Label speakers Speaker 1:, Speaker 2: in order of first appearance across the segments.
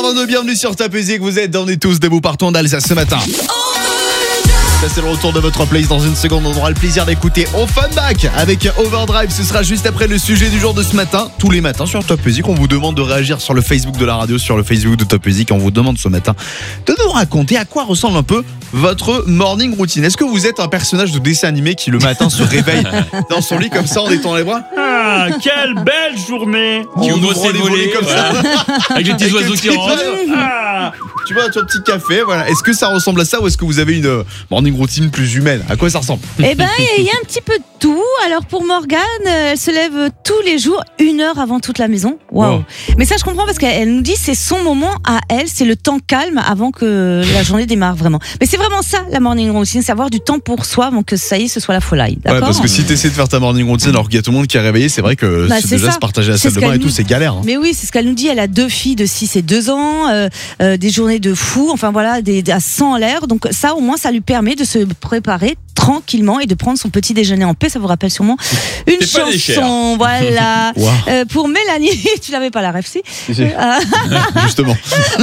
Speaker 1: 8h22, bienvenue sur Top Music. Vous êtes dans On est tous debout partout en Alsace ce matin. Ça c'est le retour de votre playlist. Dans une seconde, on aura le plaisir d'écouter Offenbach avec Overdrive. Ce sera juste après le sujet du jour de ce matin. Tous les matins sur Top Music, on vous demande de réagir sur le Facebook de la radio, sur le Facebook de Top Music. On vous demande ce matin de nous raconter à quoi ressemble un peu votre morning routine. Est-ce que vous êtes un personnage de dessin animé qui le matin se réveille dans son lit comme ça en étendant les bras?
Speaker 2: Ah, quelle belle journée!
Speaker 1: Qui ouvre ses volets comme ça,
Speaker 2: avec les petits oiseaux qui rentrent.
Speaker 1: Tu vois, ton petit café, voilà. Est-ce que ça ressemble à ça ou est-ce que vous avez une morning routine plus humaine? À quoi ça ressemble?
Speaker 3: Eh ben, il y a un petit peu de tout. Alors pour Morgane, elle se lève tous les jours 1 heure avant toute la maison. Waouh. Mais ça, je comprends parce qu'elle nous dit c'est son moment à elle, c'est le temps calme avant que la journée démarre vraiment. Mais c'est vraiment ça la morning routine, c'est avoir du temps pour soi avant que ça y est, ce soit la folie. D'accord?
Speaker 1: Ouais, parce que si tu essaies de faire ta morning routine alors qu'il y a tout le monde qui est réveillé, c'est vrai que c'est déjà se partager la salle de bain et tout, c'est galère. Hein.
Speaker 3: Mais oui, c'est ce qu'elle nous dit. Elle a 2 filles de 6 et 2 ans, des journées de fou, enfin voilà, à 100 en l'air. Donc ça, au moins, ça lui permet de se préparer tranquillement et de prendre son petit déjeuner en paix. Ça vous rappelle sûrement une chanson, voilà. Wow. Pour Mélanie, tu l'avais pas la rêve, si
Speaker 1: justement.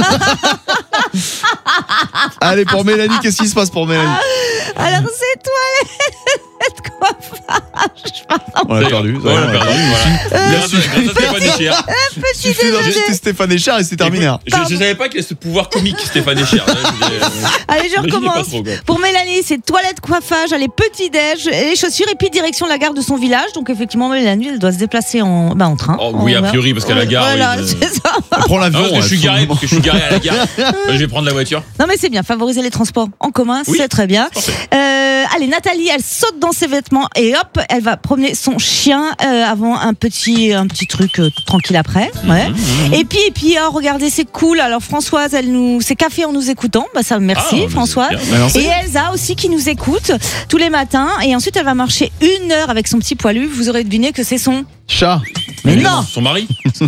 Speaker 1: Allez, pour Mélanie, qu'est-ce qui se passe pour Mélanie?
Speaker 3: Alors c'est toi, coiffage.
Speaker 1: On l'a perdu.
Speaker 2: On l'a perdu. Stéphane Echer.
Speaker 1: Tu fais d'enregistrer Stéphane Echer et c'est terminé.
Speaker 2: Je savais pas qu'il y avait ce pouvoir comique, Stéphane Echer.
Speaker 3: Allez, je recommence. Pour Mélanie, c'est toilette, coiffage, allez, petit-déj, les chaussures et puis direction la gare de son village. Donc effectivement, Mélanie, elle doit se déplacer en train.
Speaker 2: Oh, oui, a priori, parce qu'à la gare.
Speaker 3: Voilà, c'est ça.
Speaker 1: Elle prend l'avion.
Speaker 2: Parce que je suis garé à la gare. Je vais prendre la voiture.
Speaker 3: Non, mais c'est bien. Favoriser les transports en commun, c'est très bien. Allez, Nathalie, elle saute dans ses vêtements et hop, elle va promener son chien avant un petit truc tranquille après. Ouais. Et puis, oh, regardez, c'est cool. Alors Françoise, c'est café en nous écoutant. Bah ça, merci Françoise. Et Elsa aussi qui nous écoute tous les matins. Et ensuite, elle va marcher 1 heure avec son petit poilu. Vous aurez deviné que c'est son
Speaker 1: chat.
Speaker 3: Mais non,
Speaker 2: son mari.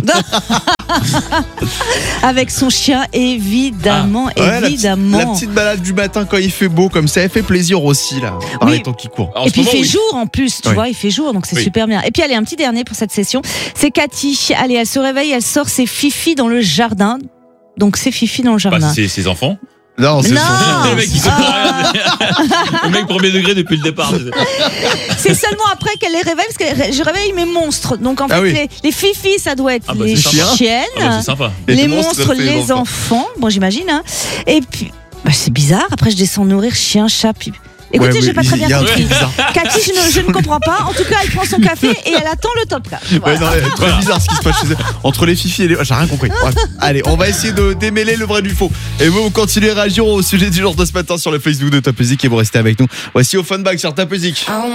Speaker 3: Avec son chien, évidemment, évidemment.
Speaker 1: La petite balade du matin quand il fait beau comme ça, elle fait plaisir aussi là. Par les temps qui courent.
Speaker 3: Et puis il fait jour en plus, tu vois, il fait jour, donc c'est super bien. Et puis allez, un petit dernier pour cette session, c'est Cathy. Allez, elle se réveille, elle sort ses fifis dans le jardin. Donc c'est Fifi dans le jardin.
Speaker 2: C'est ses enfants.
Speaker 1: Non, c'est
Speaker 2: le mec qui comprend rien. Le mec premier degré depuis le départ.
Speaker 3: C'est seulement après qu'elle les réveille, parce que je réveille mes monstres. Donc en fait, les fifis, ça doit être les chiennes,
Speaker 2: c'est sympa.
Speaker 3: Les monstres, les enfants. Bon, j'imagine. Hein. Et puis, c'est bizarre. Après, je descends nourrir chien, chat. Puis... Écoutez, j'ai pas très bien compris. Cathy, je ne comprends pas. En tout cas, elle prend son café et elle attend le top là.
Speaker 1: Voilà. Ouais, non, très bizarre ce qui se passe chez eux. Entre les fifis et les... J'ai rien compris. Bref. Allez, on va essayer de démêler le vrai du faux. Et vous continuez à réagir au sujet du jour de ce matin sur le Facebook de Top Music et vous restez avec nous. Voici Offenbach sur Top Music.